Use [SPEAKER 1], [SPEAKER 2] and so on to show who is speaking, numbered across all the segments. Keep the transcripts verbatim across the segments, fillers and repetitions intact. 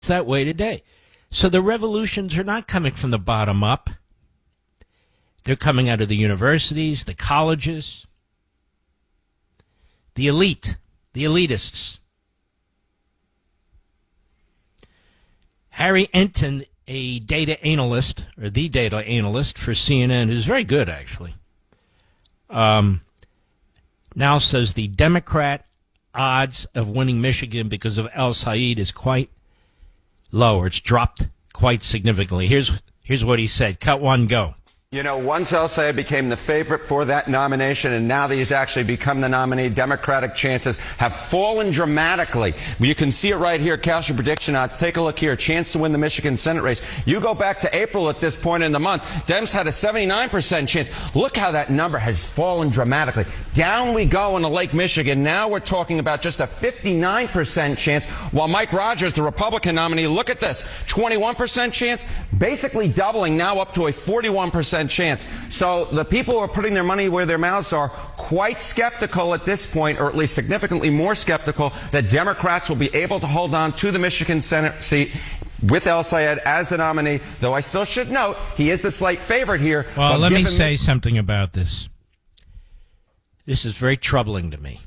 [SPEAKER 1] that way today. So the revolutions are not coming from the bottom up. They're coming out of the universities, the colleges, the elite, the elitists. Harry Enton, a data analyst, or the data analyst for C N N, who's very good, actually, um, now says the Democrat odds of winning Michigan because of El-Sayed is quite low, or it's dropped quite significantly. Here's here's what he said. Cut one, go.
[SPEAKER 2] You know, once El-Sayed became the favorite for that nomination, and now that he's actually become the nominee, Democratic chances have fallen dramatically. You can see it right here, cast your prediction odds. Take a look here. Chance to win the Michigan Senate race. You go back to April at this point in the month, Dems had a seventy-nine percent chance. Look how that number has fallen dramatically. Down we go in the Lake Michigan. Now we're talking about just a fifty-nine percent chance, while Mike Rogers, the Republican nominee, look at this, twenty-one percent chance, basically doubling, now up to a forty-one percent chance. So the people who are putting their money where their mouths are quite skeptical at this point, or at least significantly more skeptical, that Democrats will be able to hold on to the Michigan Senate seat with El-Sayed as the nominee, though I still should note he is the slight favorite here.
[SPEAKER 1] Well, let me say something about this. This is very troubling to me,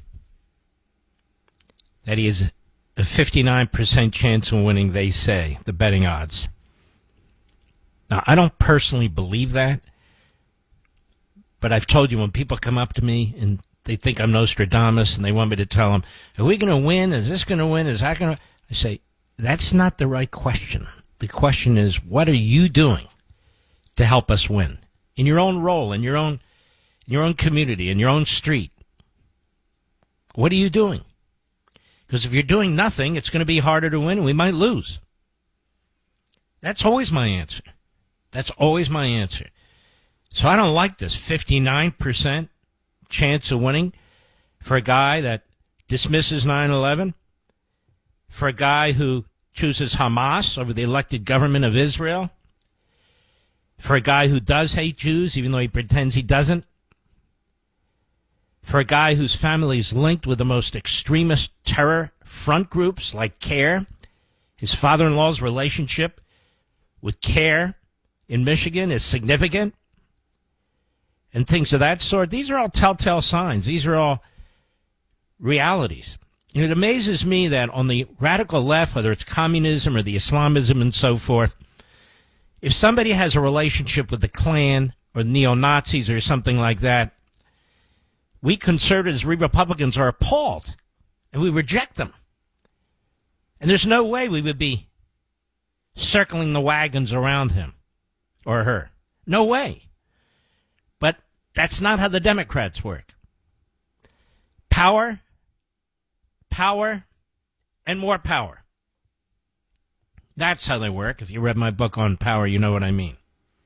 [SPEAKER 1] that he has a fifty-nine percent chance of winning, they say, the betting odds. Now, I don't personally believe that, but I've told you, when people come up to me and they think I'm Nostradamus and they want me to tell them, are we going to win? Is this going to win? Is that going to... I say, that's not the right question. The question is, what are you doing to help us win? In your own role, in your own, in your own community, in your own street. What are you doing? Because if you're doing nothing, it's going to be harder to win and we might lose. That's always my answer. That's always my answer. So I don't like this fifty-nine percent chance of winning for a guy that dismisses nine eleven, for a guy who chooses Hamas over the elected government of Israel, for a guy who does hate Jews even though he pretends he doesn't, for a guy whose family is linked with the most extremist terror front groups like CARE, his father-in-law's relationship with CARE in Michigan is significant, and things of that sort. These are all telltale signs. These are all realities. And it amazes me that on the radical left, whether it's communism or the Islamism and so forth, if somebody has a relationship with the Klan or neo-Nazis or something like that, we conservatives, we Republicans are appalled, and we reject them. And there's no way we would be circling the wagons around him or her. No way. But that's not how the Democrats work. Power, power, and more power. That's how they work. If you read my book on power, you know what I mean.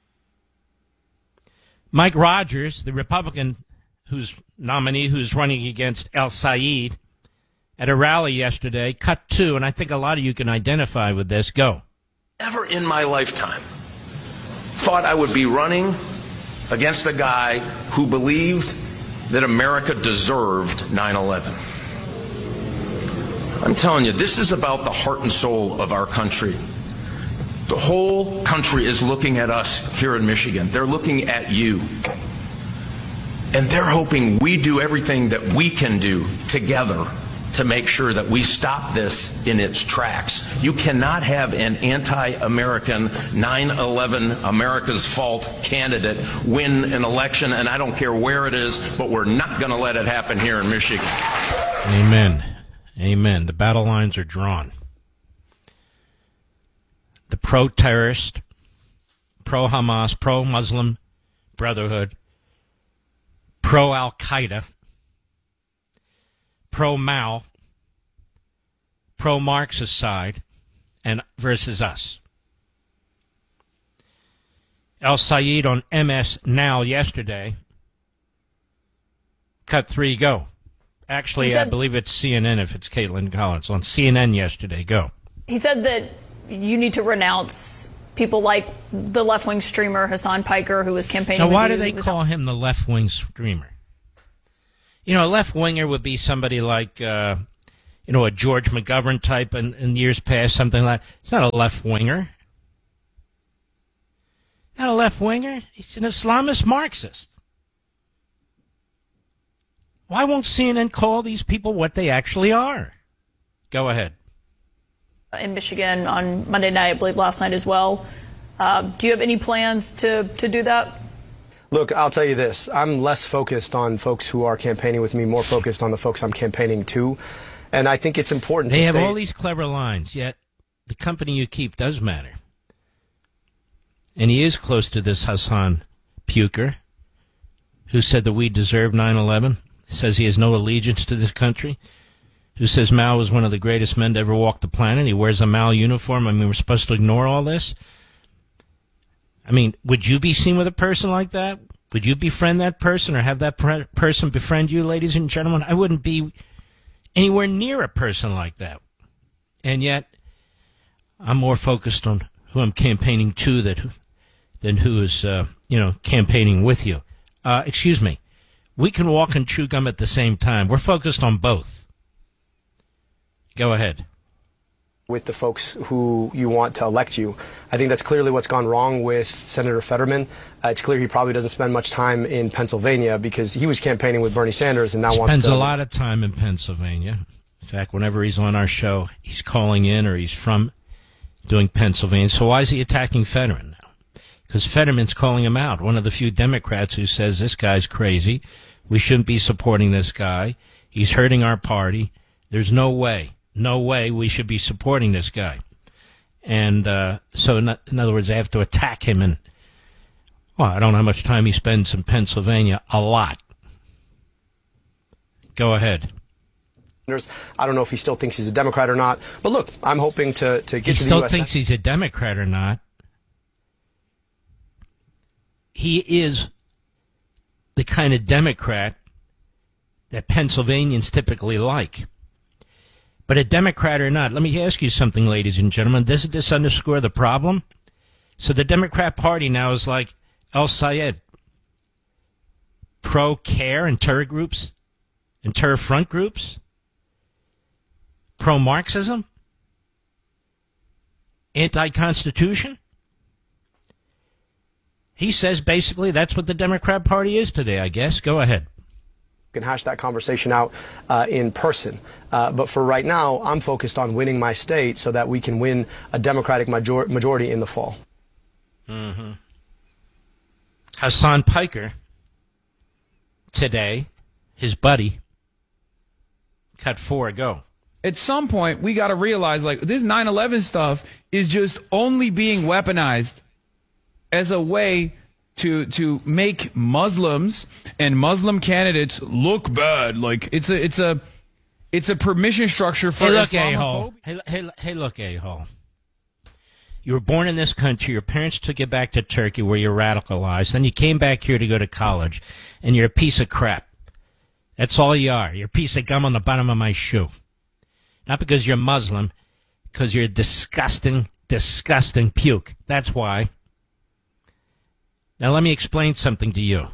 [SPEAKER 1] Mike Rogers, the Republican who's nominee who's running against El-Sayed, at a rally yesterday, cut two, and I think a lot of you can identify with this. Go.
[SPEAKER 3] Never in my lifetime thought I would be running against a guy who believed that America deserved nine eleven. I'm telling you, this is about the heart and soul of our country. The whole country is looking at us here in Michigan. They're looking at you. And they're hoping we do everything that we can do together to make sure that we stop this in its tracks. You cannot have an anti-American nine eleven America's fault candidate win an election, and I don't care where it is, but we're not going to let it happen here in Michigan.
[SPEAKER 1] Amen. Amen. The battle lines are drawn. The pro-terrorist, pro-Hamas, pro-Muslim Brotherhood, pro-Al-Qaeda, pro-Mao, pro-Marxist side, and versus us. El-Sayed on M S Now yesterday. Cut three, go. Actually,
[SPEAKER 4] said,
[SPEAKER 1] I believe it's C N N if it's Caitlin Collins. On C N N yesterday, go.
[SPEAKER 4] He said that you need to renounce people like the left-wing streamer Hassan Piker, who was campaigning
[SPEAKER 1] Now,
[SPEAKER 4] with
[SPEAKER 1] why
[SPEAKER 4] you,
[SPEAKER 1] do they call him the left-wing streamer? You know, a left-winger would be somebody like, uh, you know, a George McGovern type in, in years past, something like it's not a left-winger. Not a left-winger. He's an Islamist Marxist. Why won't C N N call these people what they actually are? Go ahead.
[SPEAKER 4] In Michigan on Monday night, I believe last night as well. Uh, do you have any plans to, to do that?
[SPEAKER 5] Look, I'll tell you this. I'm less focused on folks who are campaigning with me, more focused on the folks I'm campaigning to. And I think it's important
[SPEAKER 1] they
[SPEAKER 5] to
[SPEAKER 1] have
[SPEAKER 5] state-
[SPEAKER 1] all these clever lines, yet the company you keep does matter. And he is close to this Hassan Puker, who said that we deserve nine eleven, says he has no allegiance to this country, who says Mao was one of the greatest men to ever walk the planet. He wears a Mao uniform. I mean, we're supposed to ignore all this? I mean, would you be seen with a person like that? Would you befriend that person or have that per- person befriend you, ladies and gentlemen? I wouldn't be anywhere near a person like that. And yet, I'm more focused on who I'm campaigning to that, than who is, uh, you know, campaigning with you. Uh, excuse me. We can walk and chew gum at the same time. We're focused on both. Go ahead.
[SPEAKER 5] With the folks who you want to elect you. I think that's clearly what's gone wrong with Senator Fetterman. Uh, it's clear he probably doesn't spend much time in Pennsylvania because he was campaigning with Bernie Sanders and now
[SPEAKER 1] Spends
[SPEAKER 5] wants to...
[SPEAKER 1] Spends a lot of time in Pennsylvania. In fact, whenever he's on our show, he's calling in or he's from doing Pennsylvania. So why is he attacking Fetterman now? Because Fetterman's calling him out. One of the few Democrats who says this guy's crazy. We shouldn't be supporting this guy. He's hurting our party. There's no way. No way we should be supporting this guy. And uh, so, in, in other words, they have to attack him. And, well, I don't know how much time he spends in Pennsylvania. A lot. Go ahead.
[SPEAKER 5] I don't know if he still thinks he's a Democrat or not. But look, I'm hoping to, to get
[SPEAKER 1] he
[SPEAKER 5] to the
[SPEAKER 1] still
[SPEAKER 5] U S
[SPEAKER 1] thinks he's a Democrat or not. He is the kind of Democrat that Pennsylvanians typically like. But a Democrat or not, let me ask you something, ladies and gentlemen. Doesn't this underscore the problem? So the Democrat Party now is like El Sayed. Pro-care and terror groups and terror front groups. Pro-Marxism. Anti-Constitution. He says basically that's what the Democrat Party is today, I guess. Go ahead.
[SPEAKER 5] Can hash that conversation out uh, in person. Uh, but for right now, I'm focused on winning my state so that we can win a Democratic major- majority in the fall.
[SPEAKER 1] Mm-hmm. Hassan Piker, today, his buddy, cut four ago.
[SPEAKER 6] At some point, we got to realize, like, this nine eleven stuff is just only being weaponized as a way to to make Muslims and Muslim candidates look bad. Like it's a it's a it's a permission structure for
[SPEAKER 1] hey, look,
[SPEAKER 6] Islamophobia.
[SPEAKER 1] A-hole. Hey, hey, hey, look, a-hole. You were born in this country. Your parents took you back to Turkey where you're radicalized. Then you came back here to go to college, and you're a piece of crap. That's all you are. You're a piece of gum on the bottom of my shoe. Not because you're Muslim, because you're a disgusting, disgusting puke. That's why. Now let me explain something to you.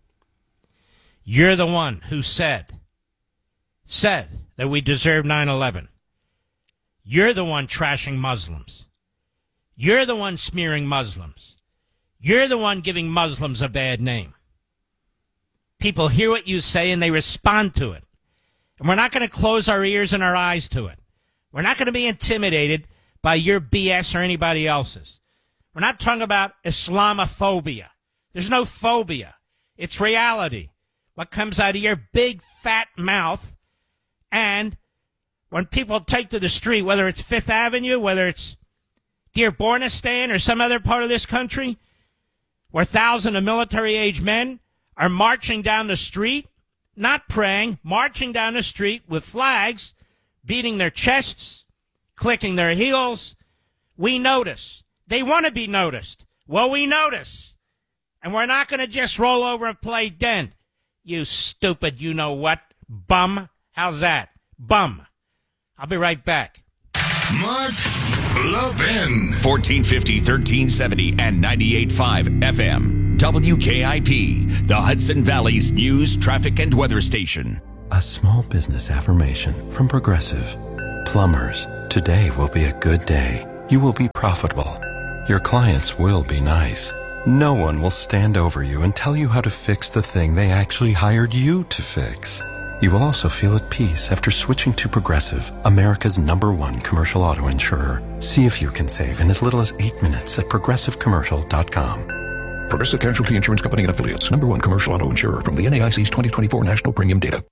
[SPEAKER 1] You're the one who said, said that we deserve nine eleven. You're the one trashing Muslims. You're the one smearing Muslims. You're the one giving Muslims a bad name. People hear what you say and they respond to it. And we're not going to close our ears and our eyes to it. We're not going to be intimidated by your B S or anybody else's. We're not talking about Islamophobia. There's no phobia. It's reality. What comes out of your big fat mouth. And when people take to the street, whether it's Fifth Avenue, whether it's Dearbornistan or some other part of this country, where thousands of military-age men are marching down the street, not praying, marching down the street with flags, beating their chests, clicking their heels, we notice. They want to be noticed. Well, we notice. And we're not going to just roll over and play dead. You stupid you-know-what bum. How's that? Bum. I'll be right back.
[SPEAKER 7] Mark Levin. fourteen fifty, thirteen seventy, and ninety-eight point five F M. W K I P, the Hudson Valley's news, traffic, and weather station.
[SPEAKER 8] A small business affirmation from Progressive. Plumbers, today will be a good day. You will be profitable. Your clients will be nice. No one will stand over you and tell you how to fix the thing they actually hired you to fix. You will also feel at peace after switching to Progressive, America's number one commercial auto insurer. See if you can save in as little as eight minutes at progressive commercial dot com.
[SPEAKER 9] Progressive Casualty Insurance Company and Affiliates. Number one commercial auto insurer from the N A I C's twenty twenty-four National Premium Data.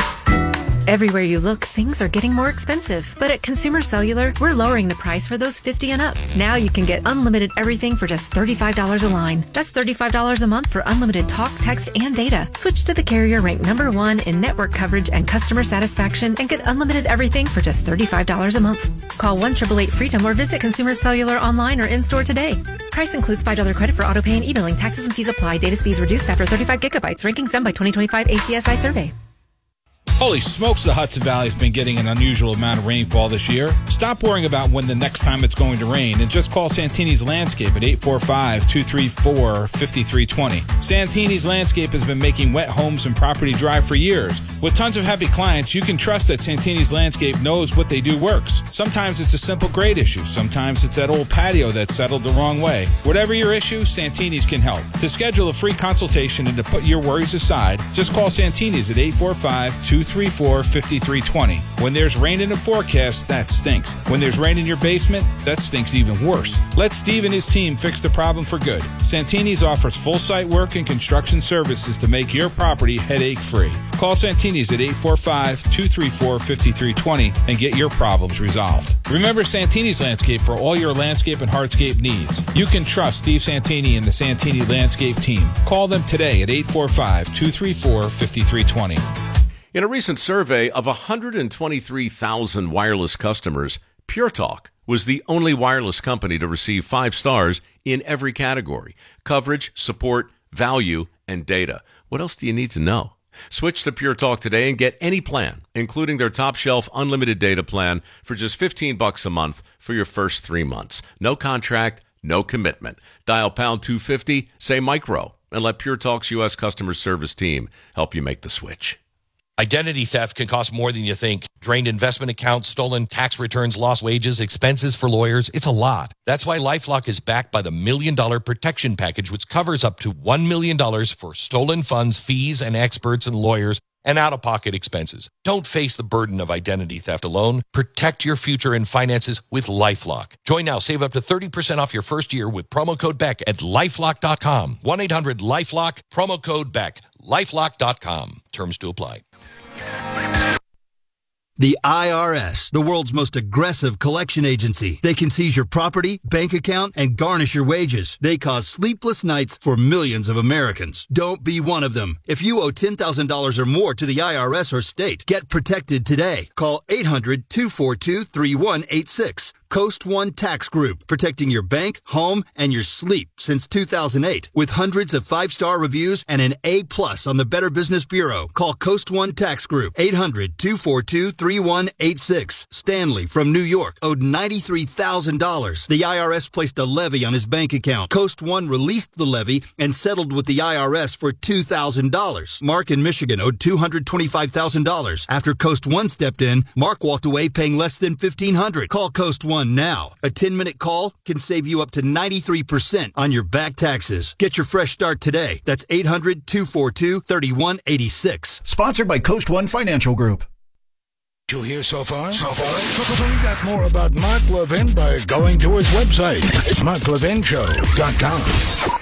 [SPEAKER 10] Everywhere you look, things are getting more expensive. But at Consumer Cellular, we're lowering the price for those fifty and up. Now you can get unlimited everything for just thirty-five dollars a line. That's thirty-five dollars a month for unlimited talk, text, and data. Switch to the carrier ranked number one in network coverage and customer satisfaction and get unlimited everything for just thirty-five dollars a month. Call one eight eight eight freedom or visit Consumer Cellular online or in-store today. Price includes five dollars credit for auto pay and e-billing. Taxes and fees apply. Data speeds reduced after thirty-five gigabytes. Rankings done by twenty twenty-five A C S I survey.
[SPEAKER 11] Holy smokes, the Hudson Valley has been getting an unusual amount of rainfall this year. Stop worrying about when the next time it's going to rain and just call Santini's Landscape at eight four five, two three four, five three two zero. Santini's Landscape has been making wet homes and property dry for years. With tons of happy clients, you can trust that Santini's Landscape knows what they do works. Sometimes it's a simple grade issue. Sometimes it's that old patio that's settled the wrong way. Whatever your issue, Santini's can help. To schedule a free consultation and to put your worries aside, just call Santini's at eight four five, two three four, five three two zero. When there's rain in the forecast, that stinks. When there's rain in your basement, that stinks even worse. Let Steve and his team fix the problem for good. Santini's offers full site work and construction services to make your property headache-free. Call Santini's at eight four five, two three four, five three two zero and get your problems resolved. Remember Santini's Landscape for all your landscape and hardscape needs. You can trust Steve Santini and the Santini Landscape team. Call them today at eight four five, two three four, five three two zero.
[SPEAKER 12] In a recent survey of one hundred twenty-three thousand wireless customers, Pure Talk was the only wireless company to receive five stars in every category: coverage, support, value, and data. What else do you need to know? Switch to Pure Talk today and get any plan, including their top shelf unlimited data plan for just fifteen bucks a month for your first three months. No contract, no commitment. Dial pound two fifty, say micro, and let Pure Talk's U S customer service team help you make the switch.
[SPEAKER 13] Identity theft can cost more than you think. Drained investment accounts, stolen tax returns, lost wages, expenses for lawyers. It's a lot. That's why LifeLock is backed by the Million Dollar Protection Package, which covers up to one million dollars for stolen funds, fees, and experts and lawyers, and out-of-pocket expenses. Don't face the burden of identity theft alone. Protect your future and finances with LifeLock. Join now. Save up to thirty percent off your first year with promo code Beck at lifelock dot com. one eight hundred LifeLock, promo code Beck. lifelock dot com. Terms to apply.
[SPEAKER 14] The I R S, the world's most aggressive collection agency. They can seize your property, bank account, and garnish your wages. They cause sleepless nights for millions of Americans. Don't be one of them. If you owe ten thousand dollars or more to the I R S or state, get protected today. Call eight hundred, two four two, three one eight six. Coast One Tax Group, protecting your bank, home, and your sleep since two thousand eight. With hundreds of five-star reviews and an A plus on the Better Business Bureau. Call Coast One Tax Group, eight hundred, two four two, three one eight six. Stanley from New York owed ninety-three thousand dollars. The I R S placed a levy on his bank account. Coast One released the levy and settled with the I R S for two thousand dollars. Mark in Michigan owed two hundred twenty-five thousand dollars. After Coast One stepped in, Mark walked away paying less than fifteen hundred dollars. Call Coast One now. A ten-minute call can save you up to ninety-three percent on your back taxes. Get your fresh start today. That's eight hundred, two four two, three one eight six.
[SPEAKER 15] Sponsored by Coast One Financial Group. You hear so far? So far? Find out more about Mark Levin by going to his website, mark levin show dot com.